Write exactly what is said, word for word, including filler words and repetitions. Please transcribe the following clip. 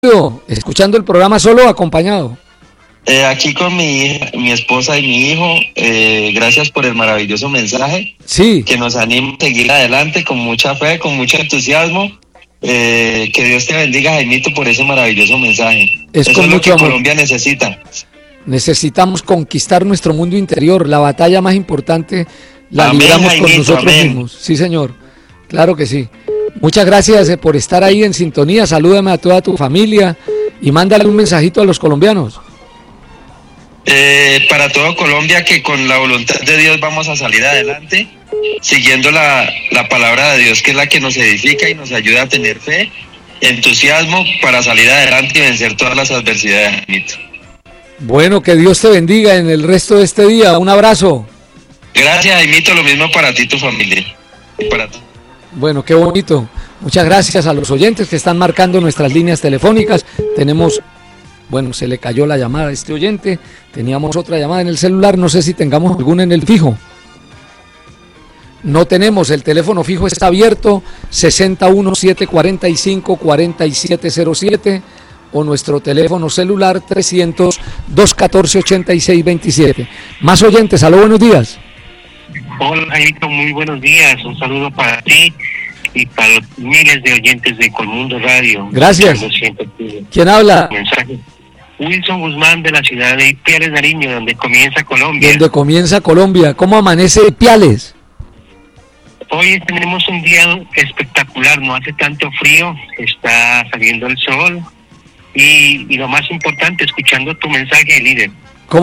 escuchando el programa solo o acompañado. Eh, aquí con mi, mi esposa y mi hijo, eh, gracias por el maravilloso mensaje. Sí. Que nos anima a seguir adelante con mucha fe, con mucho entusiasmo. Eh, que Dios te bendiga, Jaimito, por ese maravilloso mensaje. Es Eso con es lo mucho que amor. Colombia necesita. Necesitamos conquistar nuestro mundo interior. La batalla más importante la Amén, libramos Jaimito, con nosotros amén. mismos. Sí, señor. Claro que sí. Muchas gracias eh, por estar ahí en sintonía. Salúdame a toda tu familia y mándale un mensajito a los colombianos. Eh, para todo Colombia, que con la voluntad de Dios vamos a salir adelante, siguiendo la, la palabra de Dios, que es la que nos edifica y nos ayuda a tener fe, entusiasmo para salir adelante y vencer todas las adversidades, Jaimito. Bueno, que Dios te bendiga en el resto de este día. Un abrazo. Gracias, Jaimito, lo mismo para ti y tu familia. Y para ti. Bueno, qué bonito. Muchas gracias a los oyentes que están marcando nuestras líneas telefónicas. Tenemos, bueno, se le cayó la llamada a este oyente. Teníamos otra llamada en el celular. No sé si tengamos alguna en el fijo. No tenemos, el teléfono fijo está abierto, sesenta y uno, setecientos cuarenta y cinco, cuarenta y siete cero siete, o nuestro teléfono celular trescientos, doscientos catorce, ochenta y seis veintisiete. Más oyentes, aló, buenos días. Hola, Jaimito, muy buenos días. Un saludo para ti y para los miles de oyentes de Colmundo Radio. Gracias. ¿Quién habla? Mensaje. Wilson Guzmán, de la ciudad de Ipiales, Nariño, donde comienza Colombia. Donde comienza Colombia. ¿Cómo amanece Ipiales? Hoy tenemos un día espectacular, no hace tanto frío, está saliendo el sol y, y lo más importante, escuchando tu mensaje, líder.